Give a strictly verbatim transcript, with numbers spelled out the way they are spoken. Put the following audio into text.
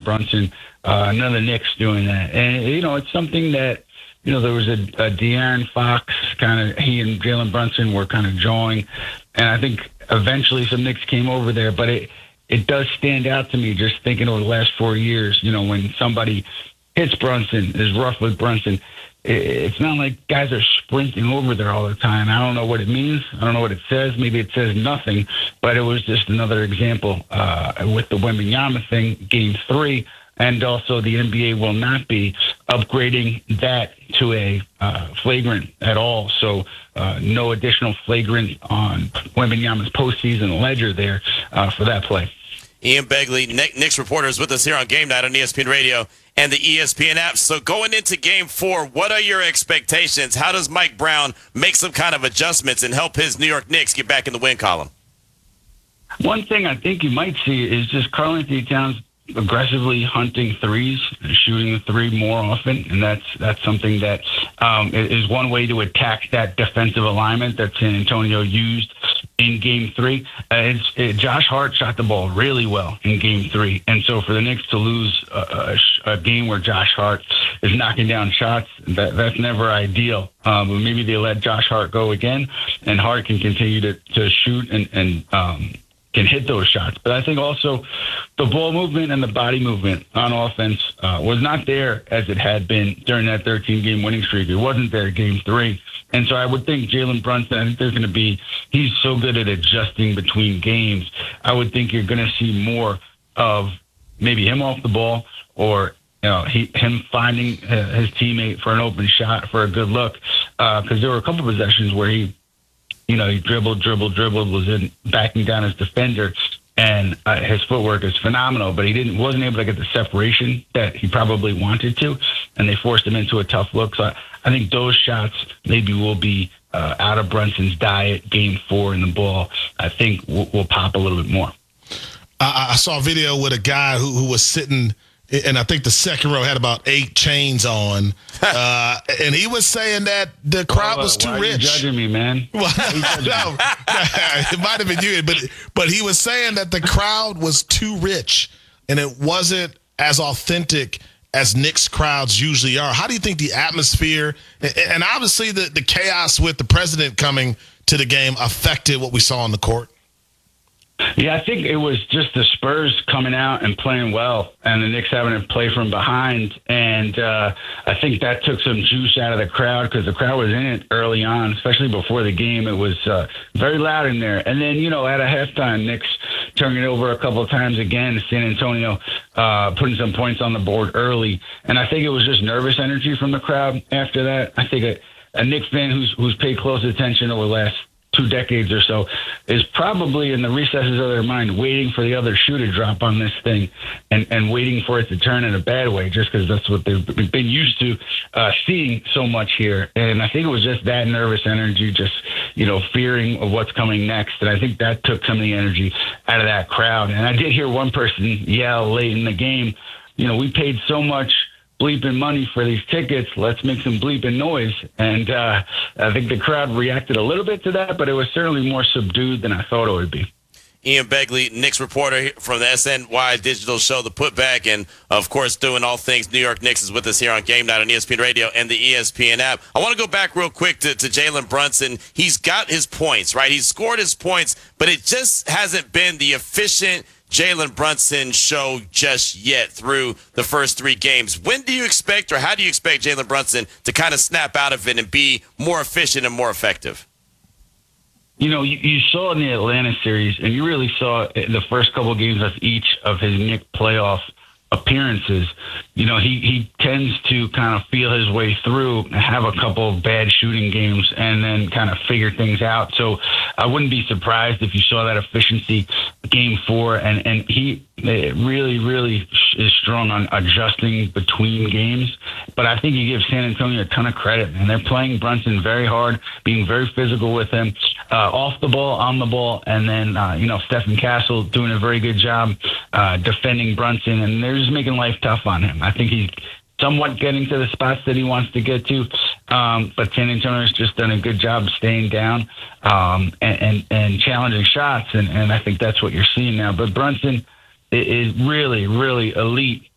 Brunson, uh, another Knicks doing that. And, you know, it's something that, you know, there was a, a De'Aaron Fox kind of, he and Jalen Brunson were kind of jawing. And I think eventually some Knicks came over there. But it, it does stand out to me just thinking over the last four years, you know, when somebody hits Brunson, is rough with Brunson, it's not like guys are sprinting over there all the time. I don't know what it means. I don't know what it says. Maybe it says nothing, but it was just another example uh, with the Wembanyama thing, game three, and also the N B A will not be upgrading that to a uh, flagrant at all. So uh, no additional flagrant on Wembanyama's postseason ledger there uh, for that play. Ian Begley, Knicks reporter, is with us here on Game Night on E S P N Radio and the E S P N app. So going into Game Four, what are your expectations? How does Mike Brown make some kind of adjustments and help his New York Knicks get back in the win column? One thing I think you might see is just Karl-Anthony Towns aggressively hunting threes and shooting the three more often, and that's that's something that um, is one way to attack that defensive alignment that San Antonio used in Game Three. Uh, it's, it, Josh Hart shot the ball really well in Game Three, and so for the Knicks to lose a, a, a game where Josh Hart is knocking down shots, that that's never ideal. Um, but maybe they let Josh Hart go again, and Hart can continue to, to shoot and and um, can hit those shots. But I think also the ball movement and the body movement on offense uh, was not there as it had been during that thirteen-game winning streak. It wasn't there Game Three. And so I would think Jalen Brunson, I think there's going to be, he's so good at adjusting between games. I would think you're going to see more of maybe him off the ball, or you know, he, him finding uh, his teammate for an open shot, for a good look. Because uh, there were a couple possessions where he, you know, he dribbled, dribbled, dribbled, was in backing down his defender, and uh, his footwork is phenomenal, but he didn't wasn't able to get the separation that he probably wanted to, and they forced him into a tough look. So I, I think those shots maybe will be uh, out of Brunson's diet Game Four, and the ball, I think, will, will pop a little bit more. I, I saw a video with a guy who, who was sitting, and I think the second row had about eight chains on, uh, and he was saying that the crowd oh, was too why rich. Are you judging me, man? Well, no, it might have been you, but but he was saying that the crowd was too rich, and it wasn't as authentic as Knicks crowds usually are. How do you think the atmosphere and obviously the, the chaos with the president coming to the game affected what we saw on the court? Yeah, I think it was just the Spurs coming out and playing well, and the Knicks having to play from behind. And uh, I think that took some juice out of the crowd, because the crowd was in it early on, especially before the game. It was uh, very loud in there. And then, you know, at a halftime, Knicks turning it over a couple of times again. San Antonio uh, putting some points on the board early. And I think it was just nervous energy from the crowd after that. I think a, a Knicks fan who's, who's paid close attention over the last two decades or so is probably in the recesses of their mind waiting for the other shoe to drop on this thing, and, and waiting for it to turn in a bad way, just because that's what they've been used to uh, seeing so much here. And I think it was just that nervous energy, just, you know, fearing of what's coming next. And I think that took some of the energy out of that crowd. And I did hear one person yell late in the game, you know, we paid so much bleeping money for these tickets, let's make some bleeping noise. And uh, I think the crowd reacted a little bit to that, but it was certainly more subdued than I thought it would be. Ian Begley, Knicks reporter from the S N Y digital show, The Putback, and, of course, doing all things New York Knicks, is with us here on Game Night on E S P N Radio and the E S P N app. I want to go back real quick to, to Jalen Brunson. He's got his points, right? He's scored his points, but it just hasn't been the efficient Jalen Brunson show just yet through the first three games. When do you expect, or how do you expect Jalen Brunson to kind of snap out of it and be more efficient and more effective? You know, you, you saw in the Atlanta series, and you really saw the first couple of games of each of his Knick playoff appearances. You know, he, he tends to kind of feel his way through, have a couple of bad shooting games, and then kind of figure things out. So I wouldn't be surprised if you saw that efficiency Game Four, and, and he really, really is strong on adjusting between games. But I think you give San Antonio a ton of credit, and they're playing Brunson very hard, being very physical with him, uh, off the ball, on the ball, and then, uh, you know, Stephen Castle doing a very good job uh, defending Brunson, and they're just making life tough on him. I think he's somewhat getting to the spots that he wants to get to, um, but San Antonio's just done a good job staying down um, and, and, and challenging shots, and, and I think that's what you're seeing now. But Brunson is really, really elite